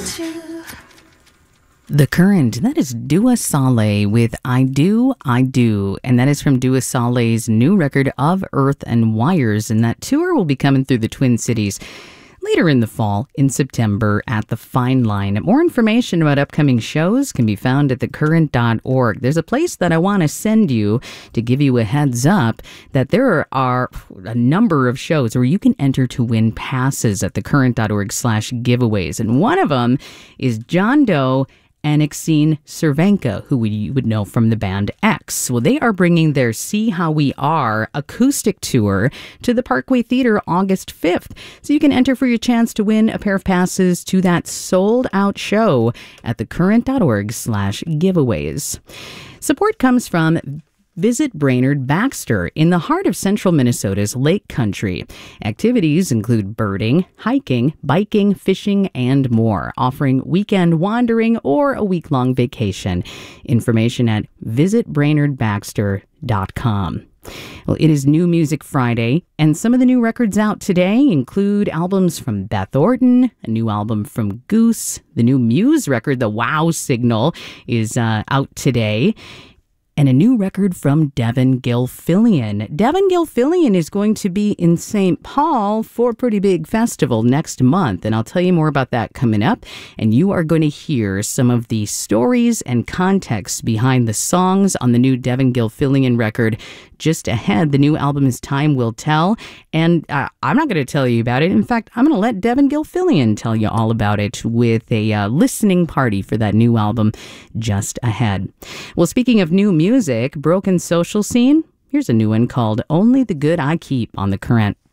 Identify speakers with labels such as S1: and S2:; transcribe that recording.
S1: The Current, that is Dua Saleh with I Do, I Do. And that is from Dua Saleh's new record Of Earth and Wires. And that tour will be coming through the Twin Cities later in the fall, in September, at the Fine Line. More information about upcoming shows can be found at thecurrent.org. There's a place that I want to send you to give you a heads up that there are a number of shows where you can enter to win passes at thecurrent.org/giveaways. And one of them is John Doe and Exene Cervenka, who you would know from the band X. Well, they are bringing their See How We Are acoustic tour to the Parkway Theater August 5th. So you can enter for your chance to win a pair of passes to that sold-out show at thecurrent.org/giveaways. Support comes from Visit Brainerd Baxter in the heart of central Minnesota's Lake Country. Activities include birding, hiking, biking, fishing, and more, offering weekend wandering or a week-long vacation. Information at visitbrainerdbaxter.com. Well, it is New Music Friday, and some of the new records out today include albums from Beth Orton, a new album from Goose, the new Muse record, The Wow Signal, is out today, and a new record from Devin Gilfillian. Devin Gilfillian is going to be in St. Paul for a pretty big festival next month, and I'll tell you more about that coming up. And you are going to hear some of the stories and context behind the songs on the new Devin Gilfillian record just ahead. The new album is Time Will Tell, and I'm not going to tell you about it. In fact, I'm going to let Devin Gilfillian tell you all about it with a listening party for that new album just ahead. Well, speaking of new music, Broken Social Scene, here's a new one called Only the Good I Keep on The Current.